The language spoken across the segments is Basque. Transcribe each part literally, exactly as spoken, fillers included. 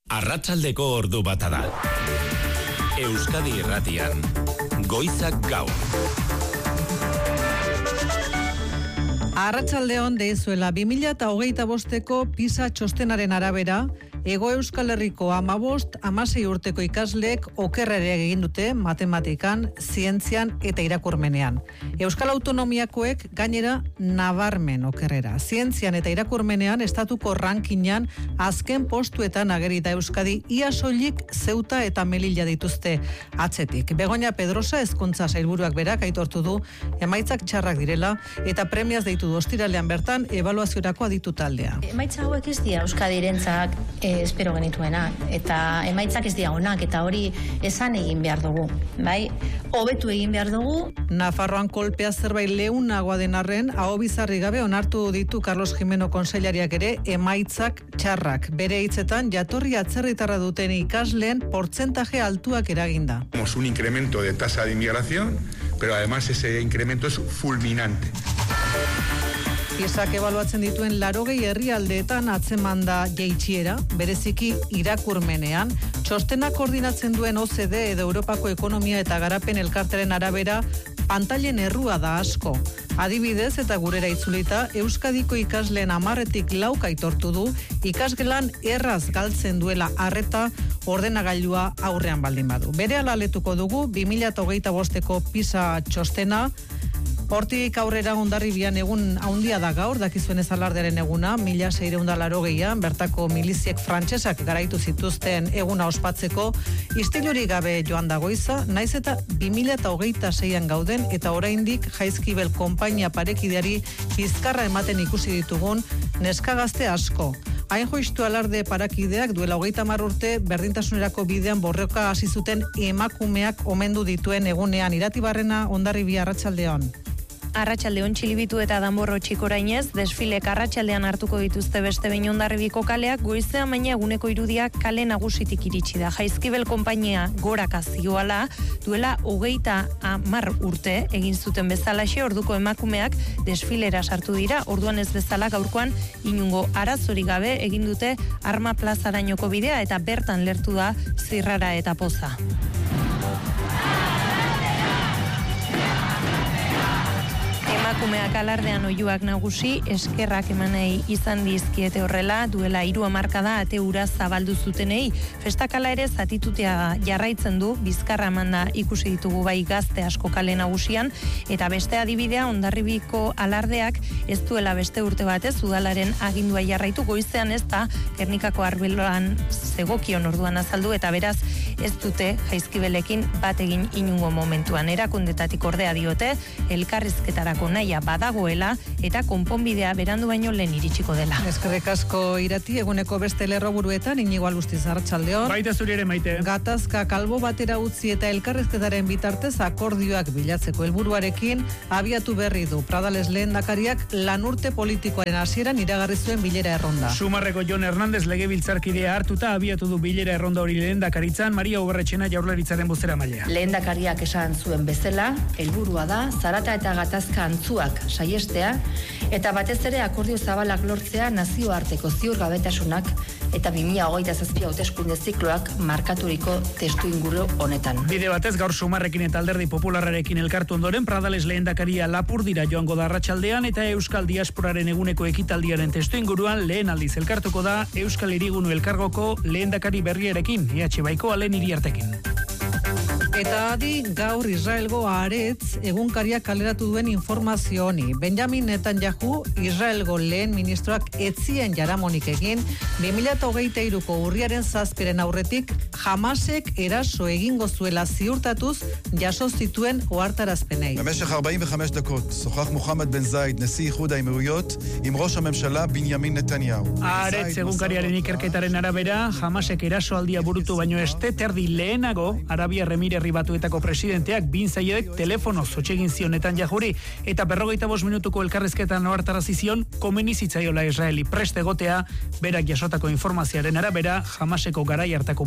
Arratsaldeko ordu bata da. Euskadi Irratian, Goizak Gaur. Arratsaldeon deizuela, bi mila hogeita bosteko PISA txostenaren arabera, Ego Euskal Herriko hamabost hamasei urteko ikasleek okerrere egin dute matematikan, zientzian eta irakurmenean. Euskal Autonomiakoek gainera nabarmen okerrera. Zientzian eta irakurmenean estatuko rankingan azken postuetan agerita Euskadi ia soilik Zeuta eta Melilla dituzte atzetik. Begoña Pedrosa hezkuntza sailburuak berak aitortu du emaitzak txarrak direla eta premiaz deitu du ostiralean bertan ebaluaziorako aditu taldea. Emaitza hauek ez dira Euskadirentzak e, espero genituena eta emaitzak ez dira onak eta hori esan egin behar dugu, bai? Hobetu egin behar dugu. Nafarroan kolpea zerbait leunagoa den arren, aho bizarri gabe onartu ditu Carlos Jimeno konseilariak ere emaitzak txarrak. Bere hitzetan jatorri atzerritarra duten ikasleen portzentaje altuak eraginda. Tenemos un incremento de tasa de inmigración, pero además ese incremento es fulminante. PISAk ebaluatzen dituen laurogei herrialdeetan atzemanda jaitsiera, bereziki irakurmenean, txostena koordinatzen duen O C D edo Europako Ekonomia eta Garapen Elkarteren arabera, pantailen errua da asko. Adibidez eta gurera itzulita, Euskadiko ikasleen hamarretik lauk aitortu du, ikasgelan erraz galtzen duela arreta ordenagailua aurrean baldin badu. Berehala aletuko dugu, bi mila hogeita bosteko PISA txostena. Hortik aurrera Hondarribian egun haundia da gaur, dakizuen ez alardearen eguna, mila seiehun eta laurogeian, bertako miliziek frantsesak garaitu zituzten eguna ospatzeko, istilurik gabe joan da goiza, naiz eta bi mila hogeita seian gauden, eta oraindik Jaizkibel konpainia parekideari bizkarra ematen ikusi ditugun neska gazte asko. Hain joiztu alarde parakideak duela hogeita hamar urte berdintasunerako bidean borroka hasi zuten emakumeak omendu dituen egunean. Iratibarrena, Hondarribia, arratsaldeon. Arratsaldeon Txilibitu eta Danborro Txikorainez, desfilek arratsaldean hartuko dituzte beste behin Hondarribiko kaleak, goizean baina eguneko irudiak kale nagusitik iritsi da. Jaizkibel konpainia goraka zioala, duela hogeita hamar urte egin zuten bezalaxe, orduko emakumeak desfilera sartu dira, orduan ez bezala gaurkoan inungo arazorik gabe egin dute Arma plazarainoko bidea eta bertan lertu da zirrara eta poza. Emakumeak alardean oihuak nagusi, eskerrak emanei izan dizkiete horrela, duela hiru hamarkada ate ura zabaldu zutenei. Festakala ere zatitutea jarraitzen du, bizkarra emanda ikusi ditugu bai gazte asko kale nagusian, eta beste adibidea Hondarribiko alardeak ez duela beste urte batez udalaren agindua jarraitu, goizean ez da Gernikako Arbeloan zegokion orduan azaldu, eta beraz ez dute Jaizkibelekin bat egin inungo momentuan. Erakundetatik ordea diote, elkarrizketarako naia badagoela eta konponbidea berandu baino lehen iritsiko dela. Eskerrik asko Irati, eguneko beste lerroburuetan Inigo Alustiz, arratsaldeon. Baita zuri ere, Maite. Gatazka kalbo batera utzi eta elkarrizketaren bitartez akordioak bilatzeko helburuarekin abiatu berri du Pradales lehendakariak lanurte politikoaren hasieran iragarri zuen bilera erronda. Sumarreko Jon Hernández legebiltzarkidea hartuta abiatu du bilera erronda hori lehendakaritzan, Maria Ubarretxena Jaurlaritzaren bozeramailea. Lehendakariak esan zuen bezala, helburua da zarata eta gatazka antzuak saiestea eta batez ere akordio zabalak lortzea nazioarteko ziurgabetasunak eta bi mila hogeita zazpi hauteskunde zikloak markaturiko testu inguru honetan. Bide batez gaur Sumarrekin eta Alderdi Popularrarekin elkartu ondoren Pradales lehendakaria Lapurdira joango da arratsaldean eta Euskal Diasporaren eguneko ekitaldiaren testu inguruan lehen aldiz elkartuko da Euskal Hirigunu elkargoko lehendakari berriarekin, E H Baiko Alen Iriartekin. Eta adi gaur Israelgo Haaretz egunkariak kaleratu duen informazio honi. Benjamin Netanyahu, Israelgo lehen ministroak etzien jaramonik egin, bi mila hogeita hiruko urriaren zazpiren aurretik Hamasek eraso egingo zuela ziurtatuz jaso zituen ohartarazpenei. במשך ארבעים וחמש דקות שוחח מוחמד בן זייד, נשיא איחוד האמירויות, עם ראש הממשלה בנימין נתניהו. Haaretz egunkariaren ikerketaren arabera, Hamasek erasoaldia burutu baino este terdi lehenago, Arabia Emirerri Batuetako presidenteak Bin Zayedek telefonoz hotsegin zion Netanyahuri eta berrogeita bost minutuko elkarrizketan ohartarazi zion komeni zitzaiola Israeli prest egotea, berak jasotako informazioaren arabera Hamaseko garai hartako burua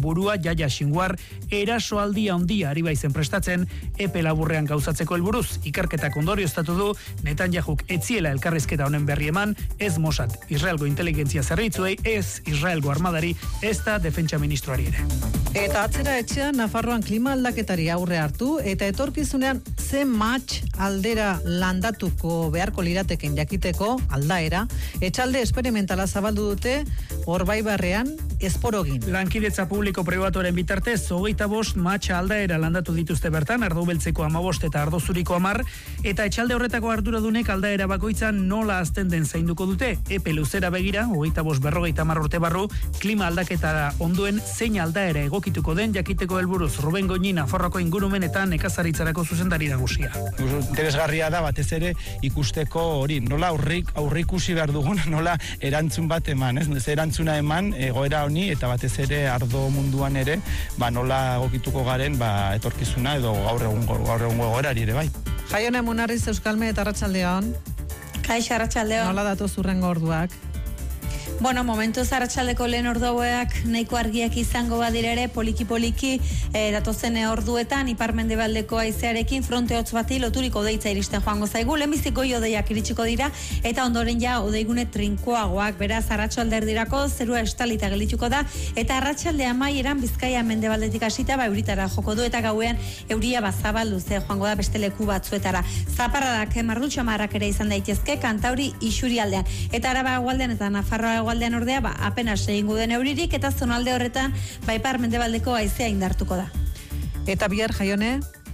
Jaia Xinguar, erasoaldi handia ari baizen prestatzen, epe laburrean gauzatzeko helburuz. Ikerketak ondorioztatu du, Netanyahuk etziela elkarrizketa honen berri eman, ez Mossad, Israelgo inteligentzia zerbitzuei, ez Israelgo armadari, ez da defentsa ministroari ere. Eta atzera etxean Nafarroan klima aldaketari aurre hartu, eta etorkizunean ze match aldera landatuko beharko lirateken jakiteko aldaera, etxalde esperimentala zabaldu dute Orbaibarrean esporogin. Lankidetza publiko pribatuaren bitartez, hogeita bost matxa aldaera landatu dituzte bertan, ardo beltzeko amabost eta ardo zuriko amar, eta etxalde horretako arduradunek aldaera bakoitzan nola azten den zainduko dute, epe luzera begira, hogeita bost berrogeita amar urte barru, klima aldaketara onduen zein aldaera egokituko den jakiteko helburuz. Ruben Goñi, Nafarroako ingurumen eta nekazaritzarako zuzendari nagusia. Interesgarria da batez ere ikusteko hori, nola aurrik aurrikusi behar dugun, nola erantzun bat eman, ez? Ez erantzuna eman egoera honi eta batez ere ardo munduan ere, ba nola egokituko garen, ba etorkizuna edo gaur egungo gaur egungo egoerari ere bai. Jaione Munarriz Euskalme eta Arratsaldeon. Kaixo Arratsaldeon. Nola datoz hurrengo orduak? Bueno, momentu zarratxaldeko lehen orduak nahiko argiak izango badira ere, poliki-poliki e, datozen orduetan, ipar-mendebaldeko haizearekin fronte hotz bati loturiko deitza iristen joango zaigu, lehenbizik goi odeiak iritsiko dira, eta ondoren ja odeigune trinkoagoak, beraz arratsalde erdirako zerua estalita gelituko da, eta arratsalde amaieran Bizkaia mendebaldetik hasita ba euritara joko du, eta gauean euria bazabaldu ze joango da beste leku batzuetara. Zaparradak marrutxo marrak ere izan daitezke, Kantauri isurialdean, eta Araba hegoaldean eta Nafarroa hegoaldean ordea, ba, apenas egingo den euririk, eta zonalde horretan, ba, ipar mendebaldeko haizea indartuko da. Eta bihar, Jaione?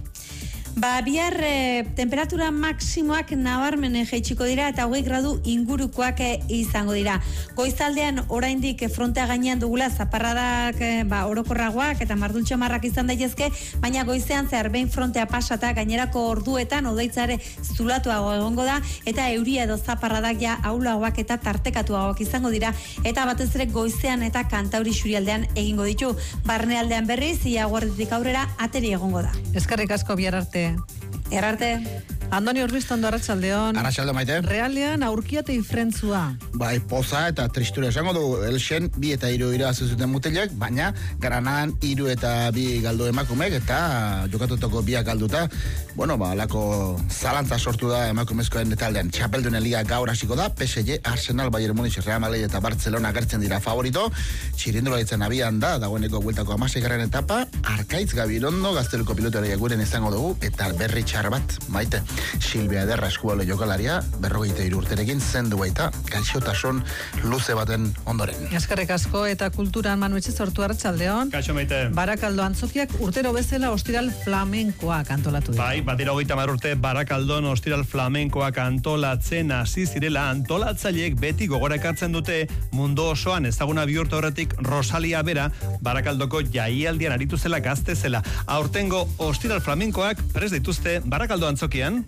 Ba, bihar e, temperatura maksimoak nabarmen jaitsiko dira eta hogei gradu ingurukoak e, izango dira. Goizaldean oraindik e, frontea gainean dugula zaparradak e, ba, orokorragoak eta mardultxo marrak izan daitezke, baina goizean zehar behin frontea pasata gainerako orduetan odeitzare zulatuago egongo da eta euria edo zaparradak ja aulagoak eta tartekatuagoak izango dira eta batez ere goizean eta Kantauri isurialdean egingo ditu. Barnealdean berriz, ia guarditik aurrera ateri egongo da. Eskerrik asko bihar arte. Erarte. Andoni Urbistondo, Arratsaldeon. Arratsalde maite. Realean aurkiate ifrentzua. Bai, poza eta tristura esango du, Elxen bi eta hiru irabazi zuten mutilek, baina Granadan hiru eta bi galdu emakumek eta jokatutako biak galduta, bueno, ba, alako zalantza sortu da emakumezkoen taldean. Txapeldunen liga gaur hasiko da, P S G, Arsenal, Bayern Munich, Real Madrid eta Barcelona agertzen dira favorito. Txirindularitzen abian da, dagoeneko bueltako hamaseigarren etapa, Arkaitz Gabirondo Gazteluko pilotoari guren izango dugu eta berri txar bat, maite. Silvia Ederra eskualo jokalaria, berrogeita hiru urterekin zendu baita, gaixotasun luze baten ondoren. Eskerrik asko eta kulturan Manu Etxezortu, Arratsaldeon. Kaixo maite. Barakaldo antzokiak urtero bezala ostiral flamenkoak antolatu dira. Bai, batera hogeita hamar urte Barakaldon ostiral flamenkoak antolatzen hasi zirela, antolatzaileek beti gogora ekartzen dute mundu osoan ezaguna bihurtu horretik Rosalia bera Barakaldoko jaialdian aritu zela gazte zela. Aurtengo ostiral flamenkoak prest dituzte Barakaldo antzokian.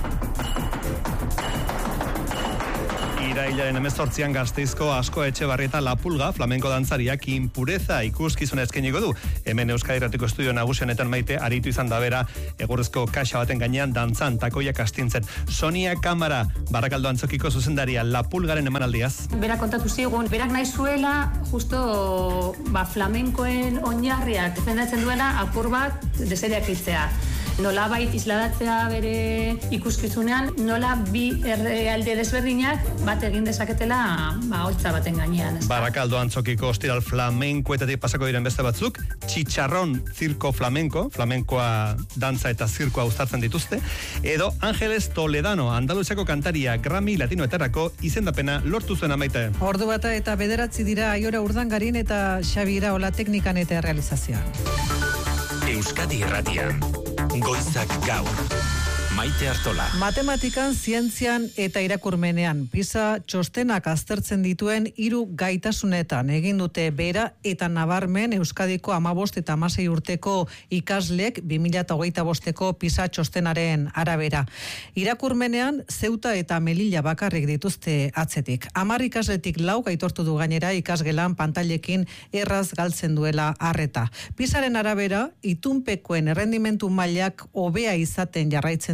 Irailaren hemezortzian Gasteizko Asko Etxebarrieta La Pulga flamenko dantzariak inpureza ikuskizuna eskainiko du. Hemen Euskadi Irratiko estudio nagusienetan maite aritu izan da bera egurrezko kaxa baten gainean dantzan takoiak astintzen. Sonia Kamara, Barakaldo antzokiko zuzendaria La Pulgaren emanaldiaz. Berak kontatu zigun, berak nahi zuela justo ba, flamenkoen oinarriak defendatzen duena apur bat deseriak itzea. Nola bait isladatzea bere ikuskizunean, nola bi herrialde desberdinak bat egin dezaketela ba, holtza baten gainean. Barakaldo antzokiko ostiral flamenkoetatik pasako diren beste batzuk, Txitxarron zirko flamenko, flamenkoa dantza eta zirkoa uztartzen dituzte, edo Ángeles Toledano, Andaluziako kantaria Grammy Latinoetarako izendapena lortu zuen amaite. Ordu bata eta bederatzi dira Aiora Urdangarin eta Xabi Iraola teknikan eta realizazioan. Euskadi Irratian. Goizak gaur. Maite Artola. Matematikan, zientzian eta irakurmenean PISA txostenak aztertzen dituen hiru gaitasunetan egin dute bera eta nabarmen Euskadiko hamabost eta hamasei urteko ikaslek bi mila hogeita bosteko PISA txostenaren arabera. Irakurmenean Zeuta eta Melilla bakarrik dituzte atzetik. Hamar ikasletik lau gaitortu du gainera ikasgelan pantailekin erraz galtzen duela arreta. PISAren arabera itunpekoen errendimentu mailak hobea izaten jarraitzen du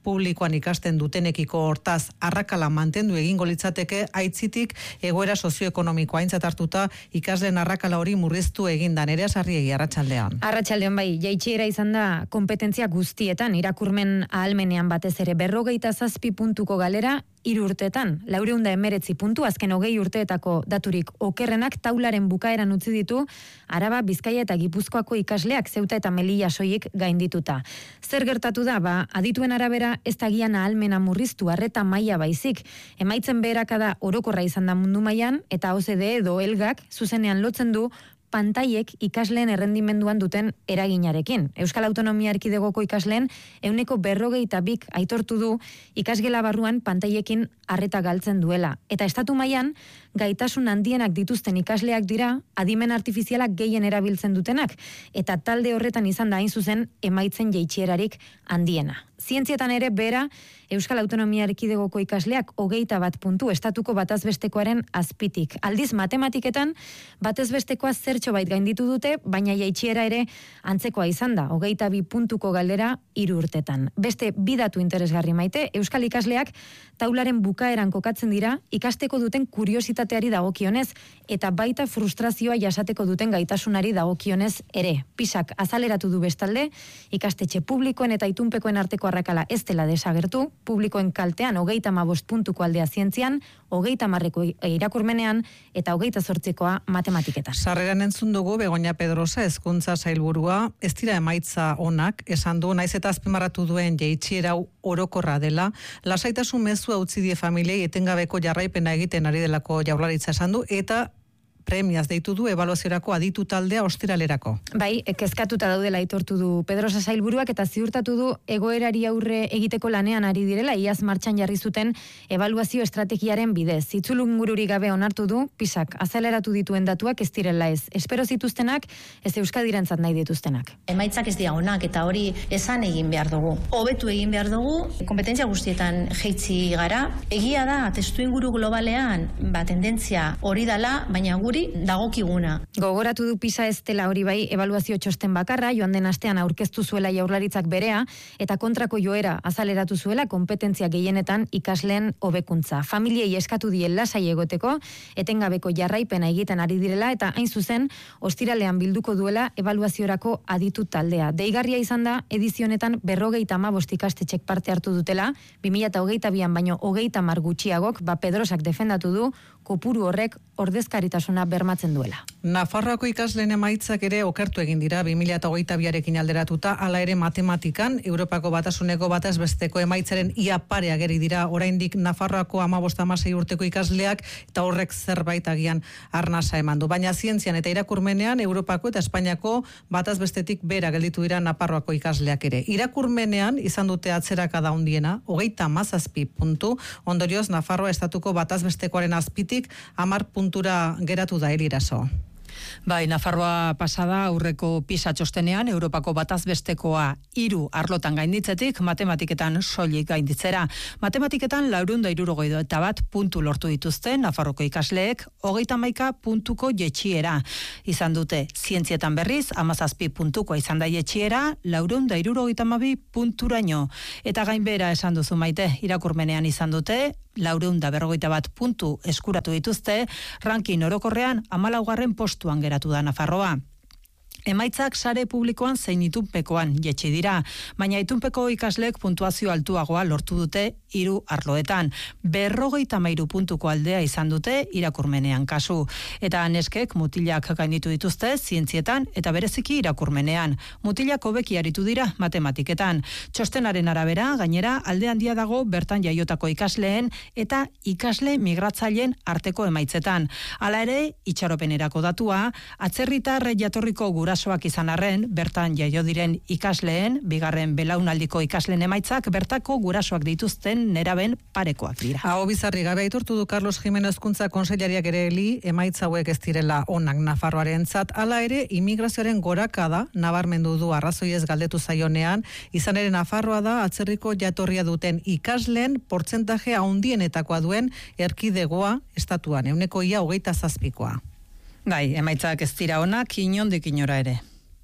publikoan ikasten dutenekiko hortaz arrakala mantendu egingo litzateke aitzitik egoera sozioekonomikoa aintzat hartuta ikasleen arrakala hori murriztu egindan. Ere Sarriegi, arratsaldean. Arratsaldean bai, jaitsiera izan da kompetentzia guztietan, irakurmen ahalmenean batez ere berrogeita zazpi puntuko galera hiru urteetan, laurehun eta hemeretzi puntu, azken hogei urteetako daturik okerrenak taularen bukaeran utzi ditu Araba, Bizkaia eta Gipuzkoako ikasleak Zeuta eta Melilla soilik gaindituta. Zer gertatu da? Ba, adituen arabera ez da gian ahalmena murriztu arreta maila baizik. Emaitzen beherakada orokorra izan da mundu mailan eta O E C D edo elgak zuzenean lotzen du pantaiek ikasleen errendimenduan duten eraginarekin. Euskal Autonomia Erkidegoko ikasleen ehuneko berrogeita bik aitortu du ikasgela barruan pantaiekin arreta galtzen duela. Eta estatu mailan gaitasun handienak dituzten ikasleak dira adimen artifizialak gehien erabiltzen dutenak, eta talde horretan izan da hain zuzen emaitzen jaitsierarik handiena. Zientzietan ere bera Euskal Autonomia Erkidegoko ikasleak hogeita bat puntu estatuko batazbestekoaren azpitik. Aldiz matematiketan batezbestekoa zertxo bait gainditu dute, baina jaitsiera ere antzekoa izan da, hogeita bi puntuko galdera hiru urtetan. Beste bi datu interesgarri Maite, Euskal ikasleak taularen bukaeran kokatzen dira ikasteko duten kuriositateari dagokionez eta baita frustrazioa jasateko duten gaitasunari dagokionez ere. Pisak azaleratu du bestalde, ikastetxe publikoen eta itunpekoen arteko arrakala ez dela desagertu, publikoen kaltean hogeita hamabost puntuko aldea zientzian, hogeita hamarreko irakurmenean eta hogeita zortzikoa matematiketan. Sarreran entzun dugu Begoña Pedrosa hezkuntza sailburua, ez dira emaitza onak, esan du, naiz eta azpimarratu duen jaitsiera orokorra dela, lasaitasun mezua utzi die familiei etengabeko jarraipena egiten ari delako Jaurlaritza esan du, eta premiaz deitu du ebaluaziorako aditu taldea ostiralerako. Bai, kezkatuta daudela aitortu du Pedrosa sailburuak eta ziurtatu du egoerari aurre egiteko lanean ari direla, iaz martxan jarri zuten ebaluazio estrategiaren bidez. Itzulungururi gabe onartu du, pisak azaleratu dituen datuak ez direla ez. Espero zituztenak, ez Euskadirentzat nahi dituztenak. Emaitzak ez dira onak eta hori esan egin behar dugu. Hobetu egin behar dugu, kompetentzia guztietan jeitzi gara. Egia da, testuinguru globalean, ba, tendentzia hori dala, baina guri dagokiguna. Gogoratu du PISA ez dela hori bai ebaluazio txosten bakarra, joan den astean aurkeztu zuela Jaurlaritzak berea, eta kontrako joera azaleratu zuela kompetentzia gehienetan ikasleen hobekuntza. Familiei eskatu die lasai egoteko, etengabeko jarraipena egiten ari direla, eta hain zuzen, ostiralean bilduko duela ebaluaziorako aditu taldea. Deigarria izan da, edizionetan berrogeita hamabost ikastetxek parte hartu dutela, bi mila hogeita bian baino hogeita hamar gutxiagok, ba Pedrosak defendatu du, kopuru horrek ordezkaritasuna bermatzen duela. Nafarroako ikasleen emaitzak ere okertu egin dira bi mila hogeita biarekin alderatuta, hala ere matematikan Europako Batasuneko batazbesteko emaitzaren ia pare ageri dira oraindik Nafarroako hamabost hamasei urteko ikasleak, eta horrek zerbait agian arnasa eman du. Baina zientzian eta irakurmenean Europako eta Espainiako batazbestetik bera gelditu dira Nafarroako ikasleak ere. Irakurmenean izan dute atzerakada handiena, hogeita hamazazpi puntu, ondorioz Nafarroa estatuko batazbestekoaren azpitik hamar puntura geratu da Eliraso. Bai, Nafarroa pasada aurreko PISA txostenean Europako batazbestekoa hiru arlotan gainditzetik matematiketan soilik gainditzera. Matematiketan laurehun eta hirurogeita bat puntu lortu dituzte Nafarroko ikasleek hogeita hamaika puntuko jaitsiera izan dute. Zientzietan berriz hamazazpi puntukoa izan da jaitsiera, laurehun eta hirurogeita hamabi punturaino. Eta gainbehera esan duzu Maite, irakurmenean izan dute laurehun eta berrogeita bat puntu eskuratu dituzte, ranking orokorrean hamalaugarren postuan geratu da Nafarroa. Emaitzak sare publikoan zein itunpekoan jetxi dira, baina itunpeko ikasleek puntuazio altuagoa lortu dute hiru arloetan. Berrogeita hamairu puntuko aldea izan dute irakurmenean kasu. Eta neskek mutilak gainditu dituzte zientzietan eta bereziki irakurmenean. Mutilak hobeki aritu dira matematiketan. Txostenaren arabera, gainera, alde handia dago bertan jaiotako ikasleen eta ikasle migratzaileen arteko emaitzetan. Hala ere, itxaropenerako datua, atzerritar jatorriko gurasoak izan arren, bertan jaio diren ikasleen, bigarren belaunaldiko ikasleen emaitzak, bertako gurasoak dituzten neraben parekoak dira. Hau bizarri gabe aitortu du Carlos Jimenez Hezkuntza Kontseilariak ere li, emaitza hauek ez direla onak Nafarroarentzat. Hala ere, immigrazioaren gorakada nabarmendu du arrazoi ez galdetu zaionean, izan ere Nafarroa da atzerriko jatorria duten ikasleen portzentaje handienetakoa duen erkidegoa estatuan, ehuneko ia hogeita zazpikoa. Bai, emaitzak ez dira onak inondik inora ere.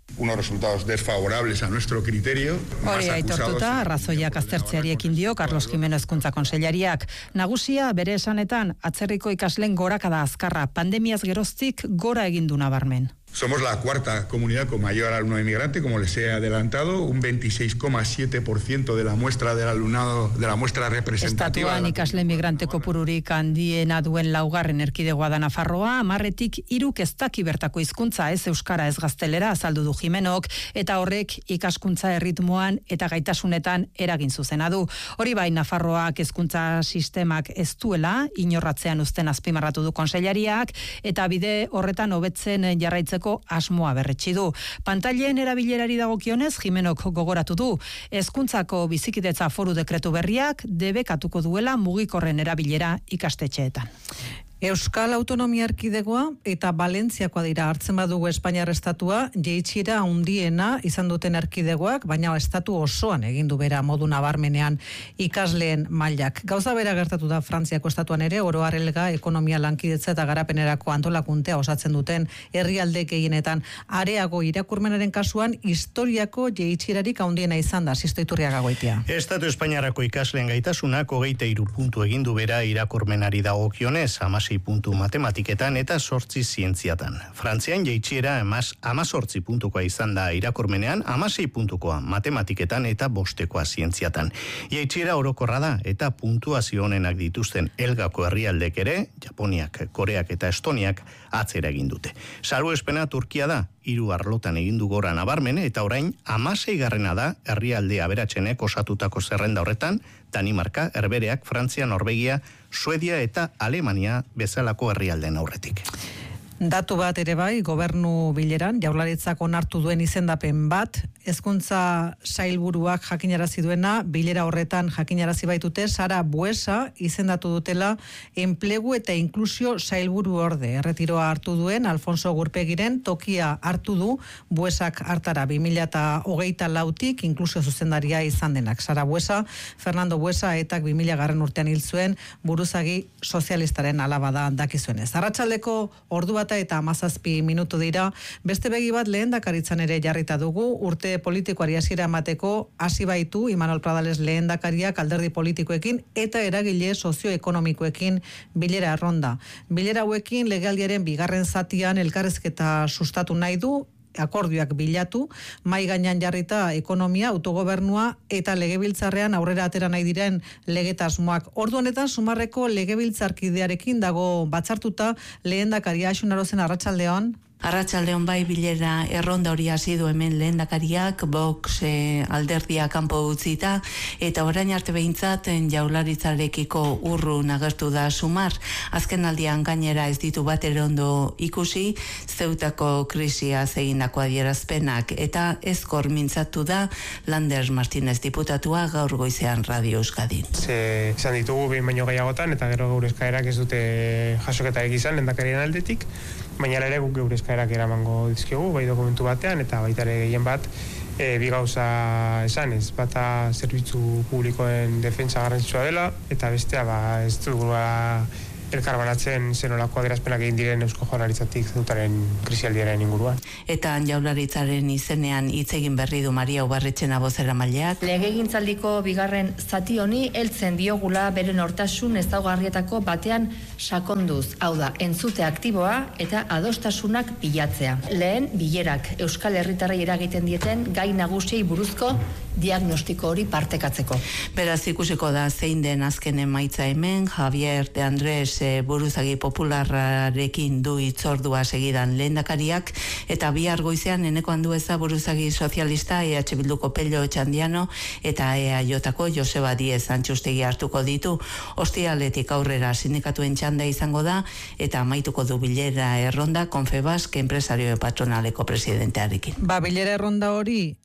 unos resultados desfavorables a nuestro criterio. Hori aitortuta, arrazoiak aztertzeari ekin dio Carlos Jiménez Hezkuntza Kontseilariak. Nagusia bere esanetan atzerriko ikasleen gorakada azkarra pandemiaz geroztik gora egin du nabarmen. Somos la cuarta comunidad con mayor alumno inmigrante, como les he adelantado, un veintiséis coma siete por ciento de la muestra del alumnado, de la muestra representativa. Estatuan ikasle migrante kopururik handiena duen laugarren erkidegoa da Nafarroa, hamarretik hiruk ez daki bertako hizkuntza, ez euskara ez gaztelera azaldu du Jimenok, eta horrek ikaskuntza erritmoan eta gaitasunetan eragin zuzena du. Hori bai, Nafarroak hezkuntza sistemak ez duela inorratzean uzten azpimarratu du kontseilariak, eta bide horretan hobetzen jarraitzeko asmoa berretsi du. Pantailen erabilerari dagokionez, Jimenok gogoratu du, hezkuntzako bizikidetza foru dekretu berriak debekatuko duela mugikorren erabilera ikastetxeetan. Euskal Autonomia Erkidegoa eta Valentziakoa dira hartzen badugu Espainiar estatua, jeitsiera handiena izan duten erkidegoak, baina estatu osoan egin du bera modu nabarmenean ikasleen mailak. Gauza bera gertatu da Frantziako estatuan ere, oro har elga ekonomia lankidetza eta garapenerako antolakuntea osatzen duten herrialde gehienetan. Areago irakurmenaren kasuan historiako jeitsierarik handiena izan da, Sisto Iturriaga Goitia. Estatu Espainiarako ikasleen gaitasunak hogeita hiru puntu egin du bera irakurmenari dagokionez, hamasei puntu matematiketan eta sortzi zientziatan. Frantzian jeitsiera hamazortzi puntukoa izan da irakurmenean, hamasei puntukoa matematiketan eta bostekoa zientziatan. Jeitsiera orokorra da eta puntuazio honenak dituzten elgako herrialdek ere, Japoniak, Koreak eta Estoniak atzera egin dute. Salbuespena Turkia da, hiru arlotan egin du gora nabarmen eta orain hamasei garrena da herrialde aberatsenek osatutako zerrenda horretan, Danimarka, Herbereak, Frantzia, Norvegia, Suedia eta Alemania bezalako herrialden aurretik. Datu bat ere bai, gobernu bileran, Jaurlaritzak onartu duen izendapen bat, hezkuntza sailburuak jakinarazi duena, bilera horretan jakinarazi baitute, Sara Buesa izendatu dutela enplegu eta inklusio sailburu orde. Erretiroa hartu duen, Alfonso Gurpegiren tokia hartu du, Buesak hartara bi mila hogeita lautik inklusio zuzendaria izan denak. Sara Buesa, Fernando Buesa etak bi mila garren urtean hil zuen buruzagi sozialistaren alaba da dakizuenez. Arratsaldeko ordu bat eta hamazazpi minutu dira, beste begi bat lehendakaritzan ere jarrita dugu, urte politikoari hasiera emateko hasi baitu Imanol Pradales lehendakariak alderdi politikoekin eta eragile sozioekonomikoekin bilera erronda. Bilera hauekin legealdiaren bigarren zatian elkarrizketa sustatu nahi du, akordioak bilatu, mai gainean jarrita ekonomia, autogobernua eta legebiltzarrean aurrera atera nahi diren legetasmoak. Ordu honetan Sumarreko legebiltzarkidearekin dago batzartuta lehendakaria. Axun Arozen, arratsaldeon. Arratsaldeon bai, bilera erronda hori hasi du hemen lehendakariak, Vox eh, alderdia kanpo utzita, eta orain arte behintzat Jaurlaritzarekiko urrun agertu da Sumar. Azken aldian gainera ez ditu bat ere ondo ikusi, Zeutako krisia egindako adierazpenak, eta ezkor mintzatu da Lander Martínez diputatua gaur goizean Radio Euskadin. Ze izan ditugu behin baino gehiagotan, eta gero gaur eskaerak ez dute jasoketarik izan lehendakarien aldetik, baina ere guk geure eskaerak eramango dizkiogu, bai dokumentu batean, eta baita ere gehien bat, e, bi gauza esanez, bata zerbitzu publikoen defentsa garrantzitsua dela, eta bestea ba, ez dugula elkarbanatzen zenolako adierazpenak egin diren Eusko Jaurlaritzatik Zeutaren krisialdiaren inguruan. Eta Jaurlaritzaren izenean hitz egin berri du Maria Ubarretxena bozeramaileak. Legegintzaldiko bigarren zati honi heltzen diogula beren hortasun ezaugarrietako batean sakonduz, hau da, entzute aktiboa eta adostasunak bilatzea. Lehen, bilerak Euskal Herritarrei eragiten dieten gai nagusiei buruzko diagnostiko hori partekatzeko. Beraz ikusiko da zein den azken emaitza hemen, Javier de Andrés e, buruzagi popularrarekin du itzordua segidan lehendakariak, eta bihar goizean eneko Andueza buruzagi sozialista, E H Bilduko Pello Etxandiano eta E A Jotako Joseba Diez Antxustegi hartuko ditu. Ostialetik aurrera sindikatuen txanda izango da, eta amaituko du bilera erronda Confebask enpresario patronaleko presidentearekin. Ba, bilera erronda hori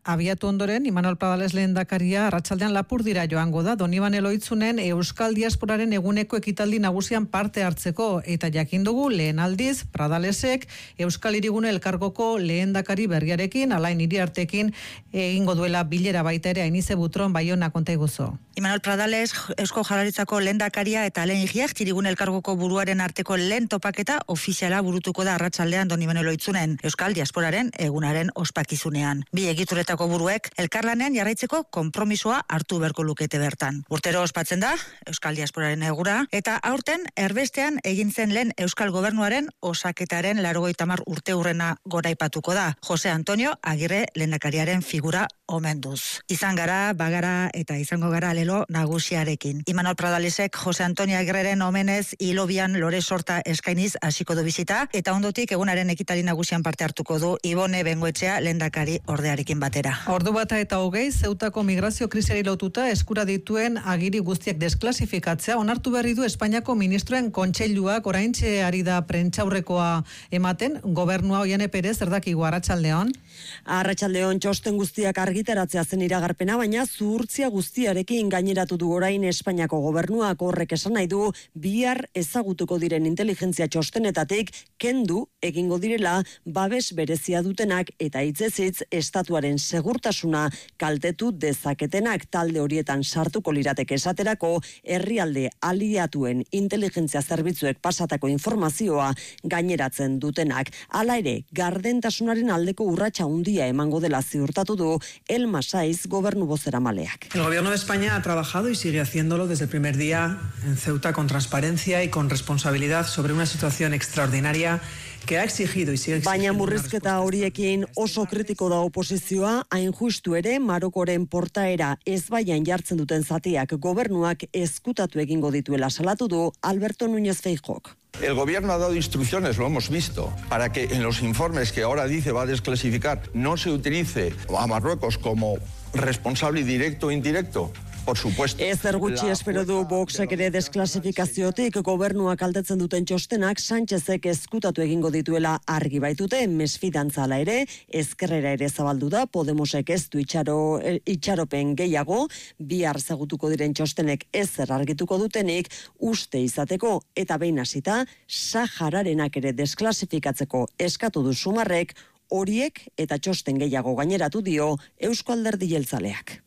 abiatu ondoren, Imanol Pradales lehendakaria arratsaldean Lapurdira joango da, Donibane Loitzunen Euskal Diasporaren eguneko ekitaldi nagusian parte hartzeko, eta jakin dugu lehen aldiz Pradalesek Euskal Hirigune elkargoko lehendakari berriarekin, Alain Iriartekin egingo duela bilera baita ere. Ainize Butron Baiona, konta iguzo. Imanol Pradales, Eusko Jaurlaritzako lehendakaria eta Alain Iriart Hirigune elkargoko buruaren arteko lehen topaketa ofiziala burutuko da arratsaldean Donibane Loitzunen Euskal Diasporaren egunaren ospakizunean. Bi egituretako buruek elkarlanean jarraitzeko konpromisoa hartu beharko lukete bertan. Urtero ospatzen da Euskal Diasporaren egura, eta aurten erbestean egin zen lehen Euskal Gobernuaren osaketaren laurogeita hamar urte urrena goraipatuko da. Jose Antonio Agirre lehendakariaren figura omenduz. Izan gara, bagara eta izango gara lelo nagusiarekin. Imanol Pradalesek Jose Antonio Agirreren omenez hilobian lore sorta eskainiz hasiko du bizita, eta ondotik egunaren ekitali nagusian parte hartuko du Ibone Bengoetxea lehendakari ordearekin batera. Ordu bata eta hogei, Zeutako migrazio krisiari lotuta eskura dituen agiri guztiak desklasifikatzea onartu berri du Espainiako ministroen kontseiluak. Oraintxe ari da prentsaurrekoa ematen, gobernua Oiane Perez erdakigu. Arratsaldeon. Arratsaldeon, txosten guztiak argitaratzea zen iragarpena, baina zuhurtzia guztiarekin gaineratu du orain Espainiako gobernuak. Horrek esan nahi du bihar ezagutuko diren inteligentzia txostenetatik kendu egingo direla babes berezia dutenak eta hitzez-hitz estatuaren segurtasuna kaltetu dezaketenak. Talde horietan sartuko lirateke esaterako herrialde aliatuen inteligentzia zerbitzuek pasatako informazioa gaineratzen dutenak. Hala ere, gardentasunaren aldeko urratsa handia emango dela ziurtatu du Elma Saiz gobernu bozeramaleak. El gobierno de España ha trabajado y sigue haciéndolo desde el primer día en Ceuta con transparencia y con responsabilidad sobre una situación extraordinaria que ha exigido y sigue exigiendo. Baina murrizketa horiekin oso kritiko da oposizioa, hain justu ere Marokoren portaera ezbaian jartzen duten zatiak gobernuak ezkutatu egingo dituela salatu du Alberto Núñez Feijóok. El gobierno ha dado instrucciones, lo hemos visto, para que en los informes que ahora dice va a desclasificar no se utilice a Marruecos como responsable directo o indirecto. Por supuesto. Ezer gutxi espero du Voxek ere desklasifikaziotik gobernuak aldatzen duten txostenak Sánchezek ezkutatu egingo dituela argi baitute. Mesfidantzala ere, ezkerrera ere zabaldu da, Podemosek ez du itxaro, itxaropen gehiago, bihar zagutuko diren txostenek ezer argituko dutenik uste izateko, eta behin hasita Sahararenak ere desklasifikatzeko eskatu du Sumarrek, horiek eta txosten gehiago gaineratu dio Eusko Alderdi Jeltzaleak.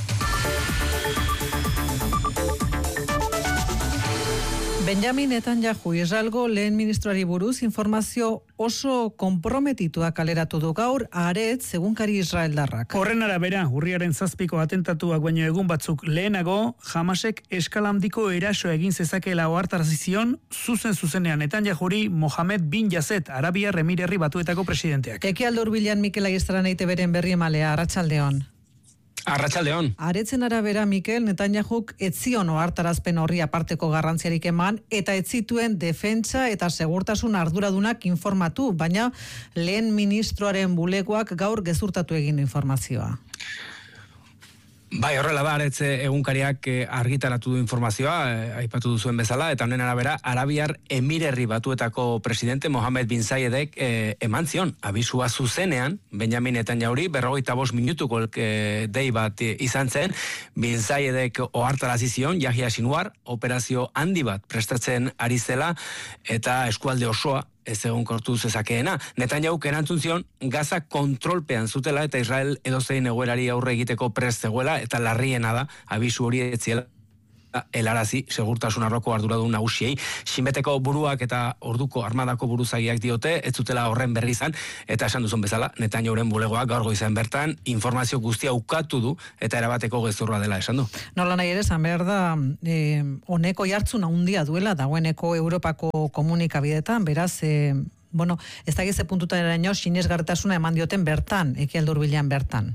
Benjamin Netanyahu Israelgo lehen ministroari buruz informazio oso konprometitua kaleratu du gaur Haaretz egunkari israeldarrak. Horren arabera, urriaren zazpiko atentatuak baino egun batzuk lehenago, Hamasek eskalamdiko eraso egin zezakela ohartarazi zion zuzen zuzenean Netanyahuri Mohamed bin Yazet, Arabiar Emirerri Batuetako presidenteak. Ekialde hurbilan Mikel Agistran eite beren berri emalea, arratsaldeon. Arratsaldeon. Aretzen arabera Mikel Netanyahuk ez zion ohartarazpen horri aparteko garrantziarik eman eta ez zituen defentsa eta segurtasun arduradunak informatu, baina lehen ministroaren bulegoak gaur gezurtatu egin informazioa. Bai, horrela da, Aretze egunkariak argitaratu du informazioa, aipatu duzuen bezala, eta honen arabera, Arabiar Emirerri Batuetako presidente Mohamed bin Zayedek eh, eman zion, abisua zuzenean, Benjamin Netanyahuri, berrogeita bost minutuko eh, dei bat eh, izan zen, bin Zayedek ohartarazi zion, Yahya Sinwar, operazio handi bat prestatzen ari zela, eta eskualde osoa, ez egon kortu zezakeena. Netanyahuk erantzun zion, Gaza kontrolpean zutela eta Israel edozein egoerari aurre egiteko prest zegoela, eta larriena da, abisu hori etziela helarazi segurtasun arloko arduradun nagusiei. Xinbeteko buruak eta orduko armadako buruzagiak diote, ez zutela horren berri izan, eta esan duzun bezala, Netanyahuren bulegoak gaur goizean bertan informazio guztia ukatu du, eta erabateko gezurra dela esan du. Nola nahi ere, esan behar da, eh, honeko jartzuna handia duela, dagoeneko Europako komunikabidetan, beraz, eh, bueno, ez da gize puntutan eraino, sinesgarritasuna eman dioten bertan, Ekialde hurbilean bertan.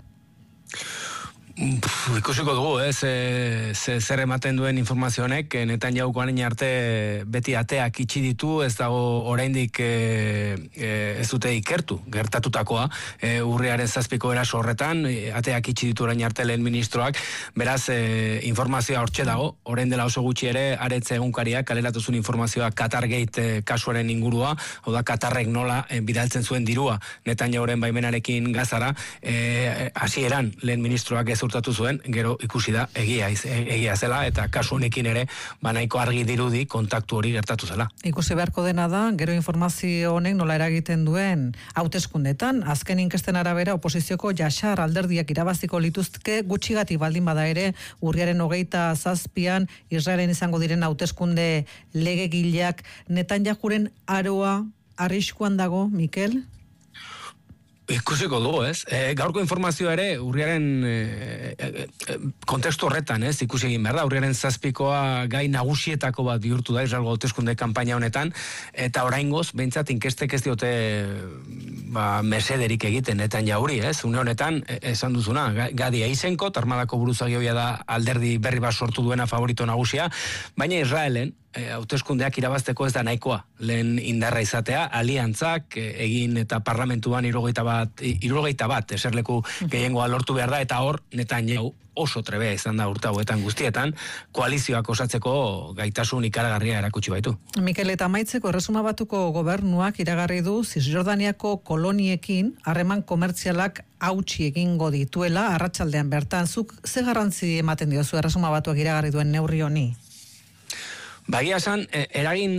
Pff, ikusiko dugu, eh? ze, ze, zer ematen duen informazio honek, Netanyahuko hain arte beti ateak itxi ditu, ez dago oraindik e, e, ez dute ikertu gertatutakoa e, urriaren zazpiko eraso horretan, e, ateak itxi ditu orain arte lehen ministroak, beraz e, informazioa hortxe dago, orain dela oso gutxi ere Aretze egunkariak kaleratuzun informazioa Qatargate e, kasuaren ingurua, hau da Qatarrek nola e, bidaltzen zuen dirua Netanyahuren baimenarekin Gazara, e, hasieran lehen ministroak gezurtatu zuen, gero ikusi da egia, egia zela, eta kasu honekin ere banaiko argi dirudi kontaktu hori gertatu zela. Ikusi beharko dena da, gero informazio honek nola eragiten duen hauteskundetan, azken inkesten arabera oposizioko Yashar alderdiak irabaziko lituzke gutxigati baldin bada ere, urriaren hogeita zazpian Israelen izango diren hauteskunde legegileak. Netanyahuren aroa arriskuan dago, Mikel? Ikusiko dugu, ez? E, gaurko informazioa ere, urriaren e, e, e, kontekstu horretan, ez? Ikusi egin behar da, urriaren zazpikoa gai nagusietako bat bihurtu da, Israelgo hauteskunde kanpaina honetan, eta oraingoz, behintzat, inkestek ez diote ba, mesederik egiten Netanyahui, ez? Une honetan, e, esan duzuna, Gadi Eisenkot, armadako buruzagioia da alderdi berri bat sortu duena favorito nagusia, baina Israelen, E, hauteskundeak irabazteko ez da nahikoa. Lehen indarra izatea, aliantzak e, egin eta parlamentuan irurogeita bat, irurogeita bat eserleku gehiengoa lortu behar da, eta hor Netanyahu oso trebea izan da urte hauetan guztietan, koalizioak osatzeko gaitasun ikaragarria erakutsi baitu. Mikel, eta amaitzeko Erresuma Batuko gobernuak iragarri du Zisjordaniako koloniekin harreman komertzialak hautsi egingo dituela arratsaldean bertan. Zuk ze garrantzi ematen diozu Erresuma Batuak iragarri duen neurri honi? Bagia esan, eragin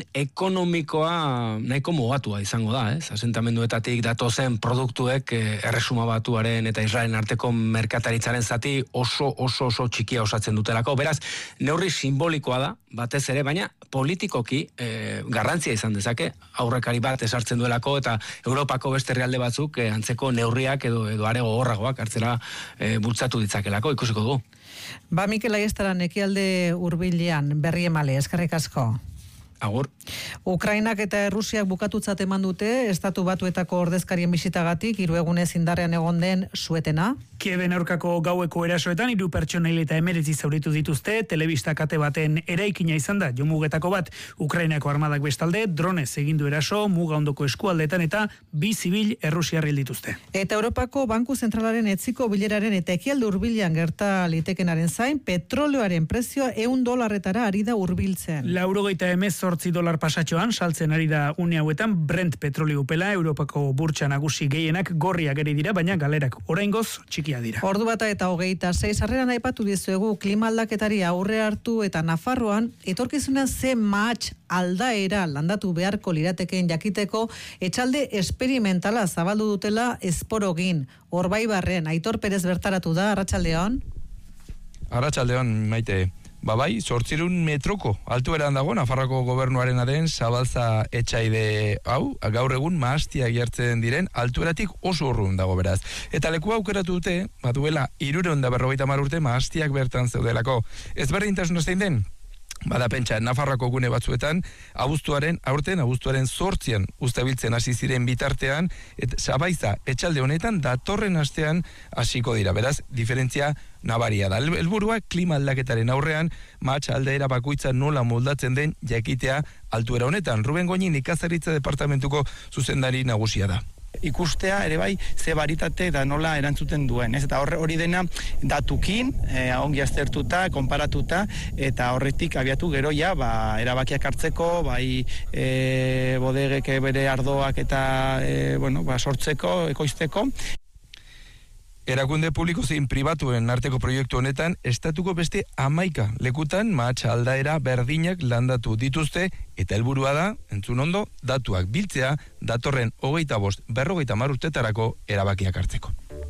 ekonomikoa nahiko mugatua izango da, ez? Asentamenduetatik datozen produktuek Erresuma Batuaren eta Israelen arteko merkataritzaren zati oso oso oso txikia osatzen dutelako. Beraz, neurri simbolikoa da, batez ere, baina politikoki e, garrantzia izan dezake, aurrekari bat esartzen duelako, eta Europako beste herrialde batzuk e, antzeko neurriak edo, edo are gogorragoak hartzera e, bultzatu ditzakelako, ikusiko dugu. Ba, Mikel Aiestaran ekialde hurbilean berri emale, eskerrik asko. Agur. Ukrainak eta Errusiak bukatutzat eman dute Estatu Batuetako ordezkarien bisitagatik hiru egunez indarrean egon den suetena. Kieven aurkako gaueko erasoetan hiru pertsona hil eta hemeretzi zauritu dituzte, telebista kate baten eraikina izan da jomugetako bat. Ukrainako armadak bestalde dronez egin du eraso muga ondoko eskualdetan eta bi zibil errusiar hil dituzte. Eta Europako Banku Zentralaren etziko bileraren eta ekialde hurbilean gerta litekenaren zain, petroleoaren prezioa ehun dolarretara ari da hurbiltzen. Laurogeita hemezortzi dolar pasatxoan saltzen ari da une hauetan Brent petrolio upela, Europako burtsa nagusi gehienak gorriak eri dira, baina galerak oraingoz txikia dira. Ordu bata eta hogeita sei sarreran aipatu dizuegu klima aldaketari aurre hartu eta Nafarroan etorkizunean ze mahats aldaera landatu beharko liratekeen jakiteko etxalde esperimentala zabaldu dutela Esporogin. Horbaibarren Aitor Perez bertaratu da, arratsaldeon. Arratsaldeon, Maite. Ba bai, zortzirun metroko altueran dago Nafarroko gobernuarenaren Zabalza etxaide hau, gaur egun mahastiak jartzen diren altueratik oso urrun dago beraz. Eta leku aukeratu dute, baduela hirureun eta berrogeita hamar urte mahastiak bertan zeudelako. Ezberdintasuna zein den? Bada pentsa, Nafarroako gune batzuetan, abuztuaren, aurten, abuztuaren zortzian ustabiltzen hasi ziren bitartean, eta Zabaiza etxalde honetan datorren astean hasiko dira. Beraz, diferentzia nabaria da. Helburua klima aldaketaren aurrean, mahats aldaera bakoitza nola moldatzen den jakitea altuera honetan. Ruben Goñin ikazaritza departamentuko zuzendari nagusia da. Ikustea ere bai ze baritate da nola erantzuten duen, ez? Eta horre hori dena datukin, e, ongi aztertuta, konparatuta, eta horretik abiatu gero ja, ba, erabakiak hartzeko, bai e, bodegek bere ardoak eta e, bueno, ba, sortzeko, ekoizteko. Erakunde publiko zein pribatuen arteko proiektu honetan, estatuko beste hamaika lekutan mahats aldaera berdinak landatu dituzte, eta helburua da, entzun ondo, datuak biltzea, datorren hogeita bost, berrogeita hamar urtetarako erabakiak hartzeko.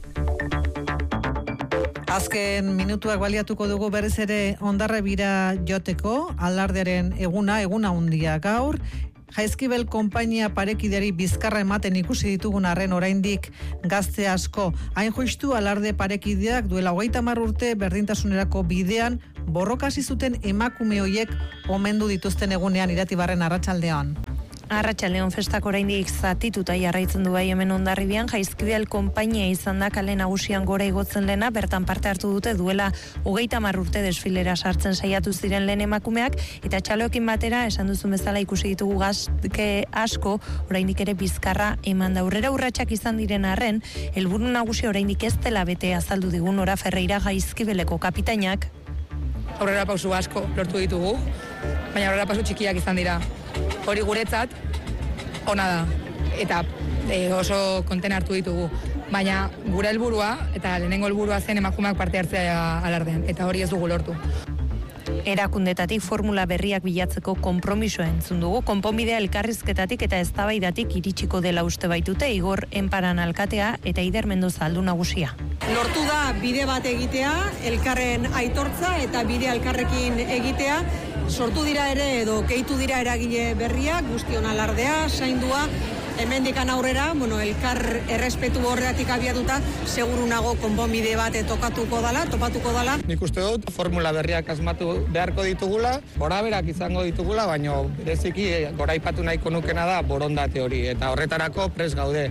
Azken minutuak baliatuko dugu berriz ere Hondarribira joteko, alardearen eguna, eguna handia gaur, Jaizkibel konpainia parekideari bizkarra ematen ikusi ditugun arren oraindik gazte asko. Hain justu alarde parekideak duela hogeita hamar urte berdintasunerako bidean borrokasi zuten emakume hoiek omendu dituzten egunean Iratibarren arratsaldean. Arratsaldeon festak oraindik zatituta jarraitzen du bai hemen Hondarribian, Jaizkibel konpainia izan da kale nagusian gora igotzen lena, bertan parte hartu dute duela hogeita hamar urte desfilera sartzen saiatu ziren lehen emakumeak, eta txaloekin batera esan duzun bezala ikusi ditugu gazke asko, oraindik ere bizkarra eman da. Aurrera urratsak izan diren arren, helburu nagusi oraindik ez dela bete azaldu digun Nora Ferreira Jaizkibeleko kapitainak. Aurrera pausu asko lortu ditugu, baina aurrera pausu txikiak izan dira. Hori guretzat ona da, eta e, oso konten hartu ditugu. Baina gure helburua eta lehenengo helburua zen emakumeak parte hartzea alardean, eta hori ez dugu lortu. Erakundetatik formula berriak bilatzeko konpromisoa entzun dugu, konponbidea elkarrizketatik eta eztabaidatik iritsiko dela uste baitute Igor Enparan alkatea eta Ider Mendoza aldu nagusia. Lortu da bide bat egitea, elkarren aitortza eta bide elkarrekin egitea, sortu dira ere edo keitu dira eragile berriak, guztion alardea, zaindua, hemendikan aurrera, bueno, elkar errespetu horretik abiatuta, seguru nago konponbide bat tokatuko dala, topatuko dala. Nik uste dut, formula berriak asmatu beharko ditugula, goraberak izango ditugula, baina bereziki goraipatu nahiko nukena da borondate hori, eta horretarako pres gaude.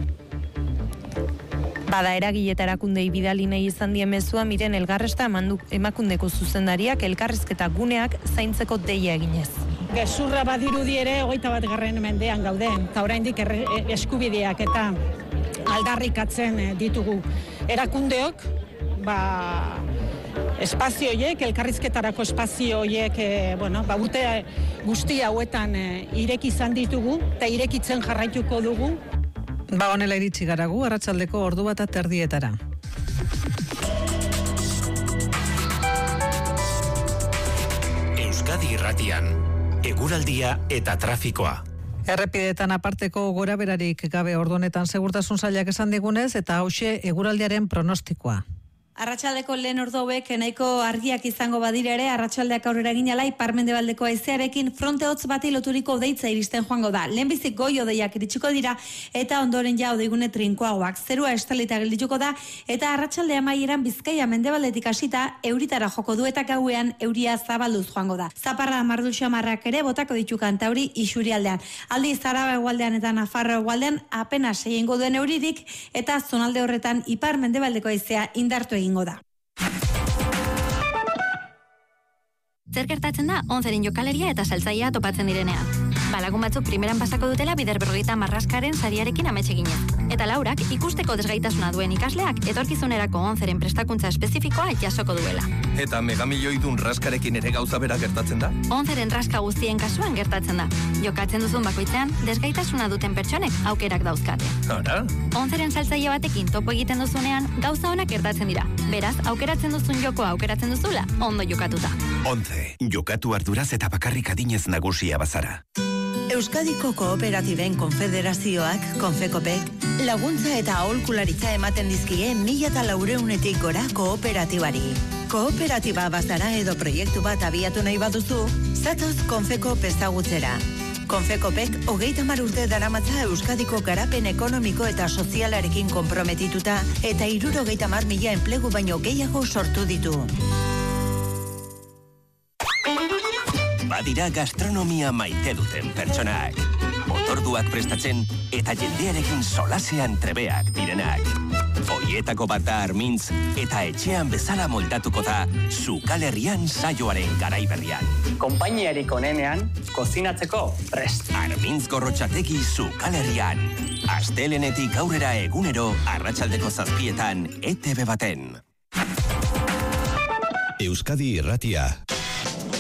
Bada eragile eta erakundei bidali nahi izan dien mezua Miren Elgarresta emakundeko zuzendariak elkarrizketa guneak zaintzeko deia eginez. Gezurra badirudi ere hogeita bat garren mendean gaude, eta oraindik eskubideak eta aldarrikatzen ditugu erakundeok, ba, espazio horiek, elkarrizketarako espazio horiek, e, bueno, ba, urte guzti hauetan e, ireki izan ditugu, eta irekitzen jarraituko dugu. Ba, honela iritsi garagu, arratsaldeko ordu bat aterdietara. Euskadi Irratian, eguraldia eta trafikoa. Errepidetan aparteko gora berarik gabe ordu honetan segurtasun sailak esan digunez, eta hauxe eguraldiaren pronostikoa. Arratsaldeko lehen orduek nahiko argiak izango badira ere, arratsaldeak aurrera egin ala ipar-mendebaldeko haizearekin fronte hotz bati loturiko deitza iristen joango da. Lehenbizik goi odeiak iritsiko dira eta ondoren ja odeigune trinkoagoak. Zerua estalita geldituko da eta arratsalde amaieran Bizkaia mendebaldetik hasita euritara joko du eta gauean euria zabalduz joango da. Zaparra mardul xamarrak ere botako ditu Kantauri isurialdean. Aldiz Araba hegoaldean eta Nafarroa hegoaldean apenas egingo duen euririk eta zonalde horretan ipar-mendebaldeko haizea indartu egingo da. Zer gertatzen da onzeren jokaleria eta saltzailea topatzen direnean. Balagun batzuk primeran pasako dutela bider berrogeita marraskaren sariarekin ametxe ginez. Eta Laurak ikusteko desgaitasuna duen ikasleak etorkizunerako onzeren prestakuntza espezifikoa jasoko duela. Eta megamilioidun raskarekin ere gauza bera gertatzen da? Onzeren raska guztien kasuan gertatzen da. Jokatzen duzun bakoitzean, desgaitasuna duten pertsonek aukerak dauzkate. Ara? Onzeren saltzaile batekin topo egiten duzunean, gauza honak gertatzen dira. Beraz, aukeratzen duzun jokoa aukeratzen duzula, ondo jokatuta. Onze, jokatu arduraz eta bakarrik adinez nagusia bazara. Euskadiko Kooperatiben Konfederazioak, Konfekopek, laguntza eta aholkularitza ematen dizkie mila eta laureunetik gora kooperatibari. Kooperatiba bazara edo proiektu bat abiatu nahi baduzu, zatoz Konfekop ezagutzera. Konfekopek hogeita hamar urte daramatza Euskadiko garapen ekonomiko eta sozialarekin konprometituta eta hirurogeita hamar mila enplegu baino gehiago sortu ditu. Badira gastronomia maite duten pertsonak. Otorduak prestatzen eta jendearekin solasean trebeak direnak. Hoietako bat da Armintz eta etxean bezala moldatuko da Sukalherrian saioaren garaiberrian. Konpainiarik onenean, kozinatzeko prest. Armintz Gorrotxategi Sukalherrian. Astelenetik aurrera egunero arratsaldeko zazpietan E T B baten. Euskadi Irratia.